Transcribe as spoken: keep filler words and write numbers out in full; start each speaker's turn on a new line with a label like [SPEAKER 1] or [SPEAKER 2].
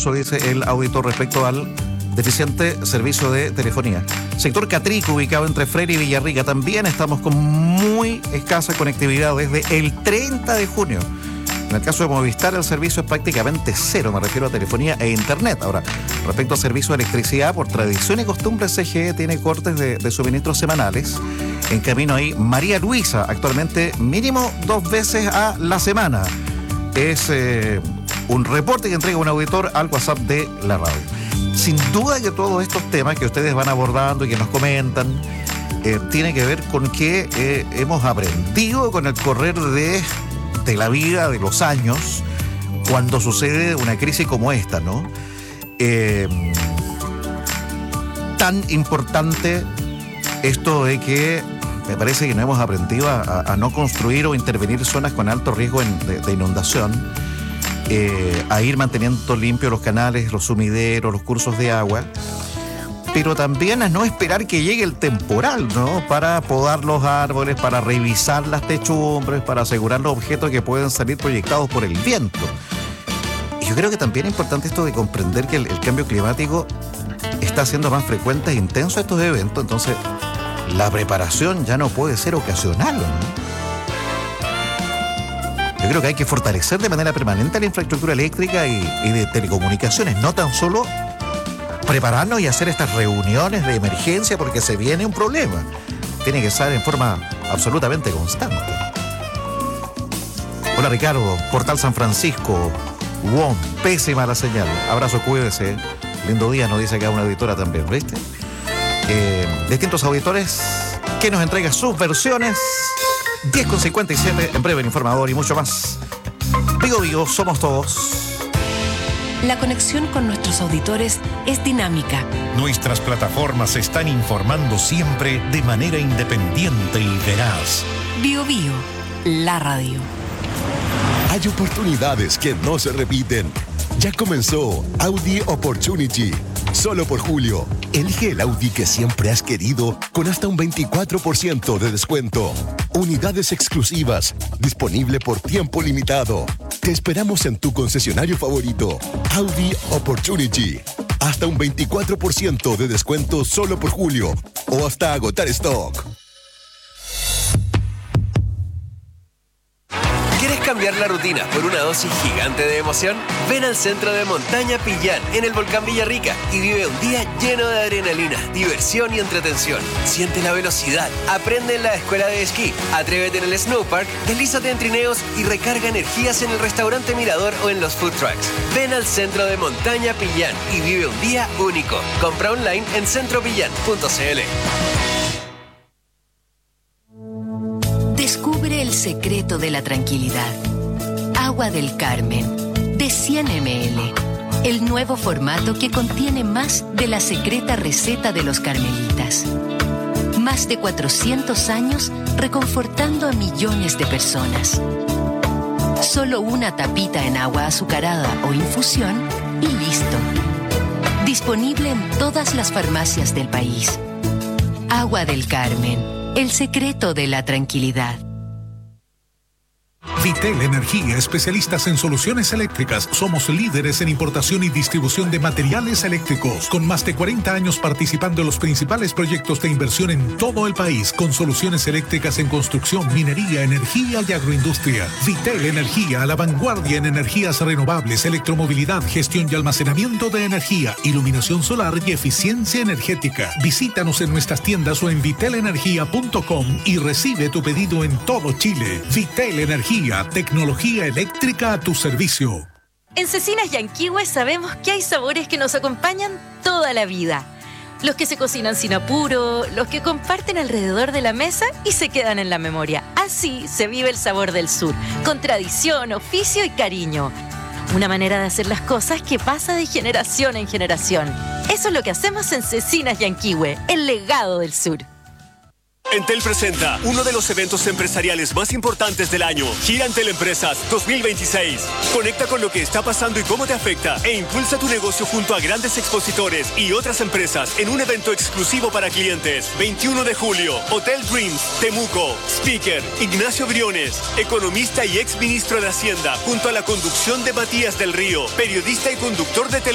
[SPEAKER 1] caso, dice el auditor, respecto al deficiente servicio de telefonía. Sector Catrico, ubicado entre Freire y Villarrica, también estamos con muy escasa conectividad desde el treinta de junio. En el caso de Movistar, el servicio es prácticamente cero, me refiero a telefonía e internet. Ahora, respecto al servicio de electricidad, por tradición y costumbre, C G E tiene cortes de, de suministros semanales. En camino ahí, María Luisa, actualmente mínimo dos veces a la semana. Es eh, un reporte que entrega un auditor al WhatsApp de la radio. Sin duda que todos estos temas que ustedes van abordando y que nos comentan, eh, tiene que ver con que eh, hemos aprendido con el correr de... de la vida, de los años, cuando sucede una crisis como esta, ¿no? Eh, tan importante esto de que me parece que no hemos aprendido a, a no construir o intervenir zonas con alto riesgo en, de, de inundación, eh, a ir manteniendo limpios los canales, los sumideros, los cursos de agua, pero también a no esperar que llegue el temporal, ¿no? Para podar los árboles, para revisar las techumbres, para asegurar los objetos que pueden salir proyectados por el viento. Y yo creo que también es importante esto de comprender que el, el cambio climático está haciendo más frecuentes e intensos estos eventos, entonces la preparación ya no puede ser ocasional, ¿no? Yo creo que hay que fortalecer de manera permanente la infraestructura eléctrica y, y de telecomunicaciones, no tan solo prepararnos y hacer estas reuniones de emergencia porque se viene un problema. Tiene que ser en forma absolutamente constante. Hola Ricardo, Portal San Francisco, W O M, pésima la señal. Abrazo, cuídese. Lindo día, nos dice acá una auditora también, ¿viste? Eh, distintos auditores que nos entregan sus versiones. diez con cincuenta y siete, en breve el informador y mucho más. Vigo Vigo, somos todos.
[SPEAKER 2] La conexión con nuestros auditores es dinámica.
[SPEAKER 3] Nuestras plataformas están informando siempre de manera independiente y veraz.
[SPEAKER 2] Bio Bio, la radio.
[SPEAKER 4] Hay oportunidades que no se repiten. Ya comenzó Audi Opportunity. Solo por julio, elige el Audi que siempre has querido con hasta un veinticuatro por ciento de descuento. Unidades exclusivas, disponible por tiempo limitado. Te esperamos en tu concesionario favorito. Audi Opportunity. Hasta un veinticuatro por ciento de descuento solo por julio o hasta agotar stock.
[SPEAKER 5] ¿Quieres cambiar la rutina por una dosis gigante de emoción? Ven al centro de Montaña Pillán, en el Volcán Villarrica, y vive un día lleno de adrenalina, diversión y entretención. Siente la velocidad, aprende en la escuela de esquí, atrévete en el snowpark, deslízate en trineos y recarga energías en el restaurante Mirador o en los food trucks. Ven al centro de Montaña Pillán y vive un día único. Compra online en centropillán punto c l.
[SPEAKER 2] Descubre el secreto de la tranquilidad. Agua del Carmen, de cien mililitros. El nuevo formato que contiene más de la secreta receta de los carmelitas. Más de cuatrocientos años reconfortando a millones de personas. Solo una tapita en agua azucarada o infusión y listo. Disponible en todas las farmacias del país. Agua del Carmen. El secreto de la tranquilidad.
[SPEAKER 6] Vitel Energía, especialistas en soluciones eléctricas. Somos líderes en importación y distribución de materiales eléctricos, con más de cuarenta años participando en los principales proyectos de inversión en todo el país, con soluciones eléctricas en construcción, minería, energía y agroindustria. Vitel Energía, a la vanguardia en energías renovables, electromovilidad, gestión y almacenamiento de energía, iluminación solar y eficiencia energética. Visítanos en nuestras tiendas o en vitel energía punto com y recibe tu pedido en todo Chile. Vitel Energía, tecnología eléctrica a tu servicio.
[SPEAKER 7] En Cecinas Yanquihue sabemos que hay sabores que nos acompañan toda la vida. Los que se cocinan sin apuro, los que comparten alrededor de la mesa y se quedan en la memoria. Así se vive el sabor del sur, con tradición, oficio y cariño. Una manera de hacer las cosas que pasa de generación en generación. Eso es lo que hacemos en Cecinas Yanquihue, el legado del sur.
[SPEAKER 8] Entel presenta uno de los eventos empresariales más importantes del año, Gira Entel Empresas dos mil veintiséis. Conecta con lo que está pasando y cómo te afecta e impulsa tu negocio junto a grandes expositores y otras empresas en un evento exclusivo para clientes. veintiuno de julio, Hotel Dreams, Temuco. Speaker, Ignacio Briones, economista y ex ministro de Hacienda, junto a la conducción de Matías del Río, periodista y conductor de televisión.